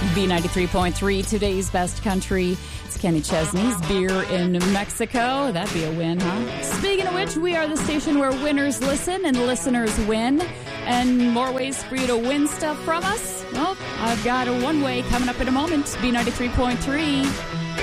B93.3, today's best country. It's Kenny Chesney's Beer in Mexico. That'd be a win, huh? Speaking of which, we are the station where winners listen and listeners win. And more ways for you to win stuff from us? Well, I've got a one way coming up in a moment. B93.3.